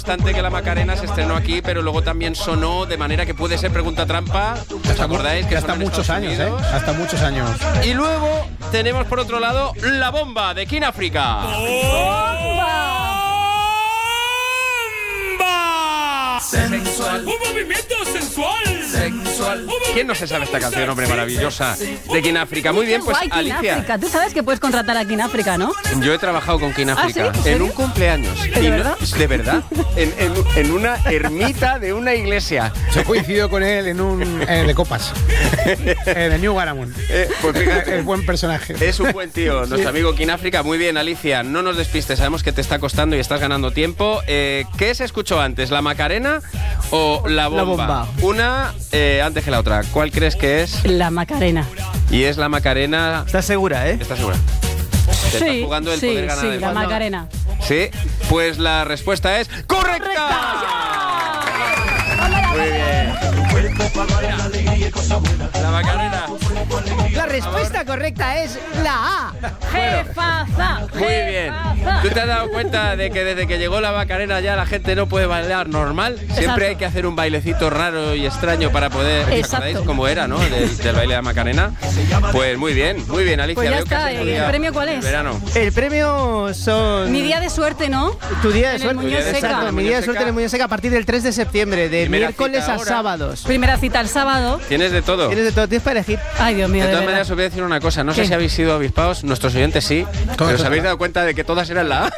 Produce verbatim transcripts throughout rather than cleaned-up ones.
bastante que la Macarena se estrenó aquí, pero luego también sonó de manera que puede ser pregunta trampa. ¿Os acordáis? Que hasta muchos años, ¿eh? Hasta muchos años. Y luego tenemos por otro lado La Bomba de King África. ¡Bomba! Sensual. ¡Un movimiento sensual! Sensual. ¿Quién no se sabe esta canción, hombre, maravillosa de King África? Muy bien, pues Guay, King Alicia. África. Tú sabes que puedes contratar a King África, ¿no? Yo he trabajado con King África ¿Ah, sí? ¿En en serio? un cumpleaños. ¿De Y no- verdad? de verdad. En, en- en una ermita de una iglesia. Yo coincido con él en un eh, de copas. En el New Garamond. Eh, pues fíjate. Es buen personaje. Es un buen tío, nuestro amigo King África. Muy bien, Alicia, no nos despistes, sabemos que te está costando y estás ganando tiempo. Eh, ¿Qué se escuchó antes, la Macarena o la bomba? La Bomba. Una eh, antes que la otra. ¿Cuál crees que es? La Macarena. Y es la Macarena. ¿Estás segura, eh? ¿Estás segura? Te estás jugando el sí, poder ganar. sí, el- la Macarena. Sí, pues la respuesta es ¡correcta! Muy bien. La Macarena. La respuesta correcta es la A. Jefaza. Muy bien. ¿Tú te has dado cuenta de que desde que llegó la Macarena ya la gente no puede bailar normal? Siempre Exacto. hay que hacer un bailecito raro y extraño para poder... ¿Os Exacto. acordáis cómo era, no? Del, del baile de la Macarena. Pues muy bien, muy bien, Alicia. Pues ya Veo que has está, ¿y el estudiado premio cuál el es? Verano. El premio son... Mi día de suerte, ¿no? Tu día de en el suerte. Muñoz Seca. Exacto, mi día de suerte en el Muñoz Seca a partir del tres de septiembre, de Primera miércoles cita a ahora. sábados. Primera cita el sábado. Tienes de todo. Tienes de todo, tienes para elegir. Ay, Dios mío, De de todas verdad. maneras, os voy a decir una cosa. No sé ¿Qué? si habéis sido avispados, nuestros oyentes sí, pero os habéis dado cuenta de que todas eran la A.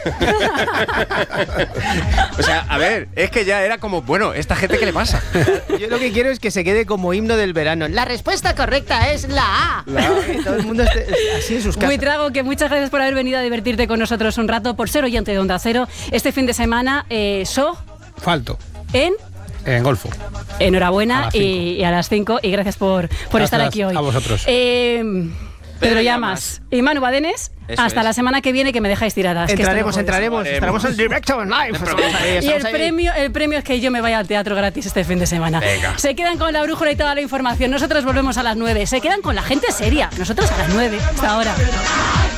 O sea, a ver, es que ya era como, bueno, ¿esta gente qué le pasa? Yo lo que quiero es que se quede como himno del verano. La respuesta correcta es la A. Que todo el mundo esté así en sus casas. Muy trago, que muchas gracias por haber venido a divertirte con nosotros un rato, por ser oyente de Onda Cero. Este fin de semana, eh, So Falto. en... En Golfo. A Enhorabuena las y, cinco. y a las cinco y gracias por, por estar Gracias aquí hoy. a vosotros. Eh, Pedro Pedro Llamas y Manu Badenes, Eso hasta es. la semana que viene que me dejáis tiradas. que esto no Entraremos, puede ser. entraremos. Estaremos en directo, en live. Estamos ahí, Y estamos el ahí. premio, el premio es que yo me vaya al teatro gratis este fin de semana. Venga. Se quedan con la brújula y toda la información. Nosotros volvemos a las nueve. Se quedan con la gente seria. Nosotros a las nueve. Hasta ahora.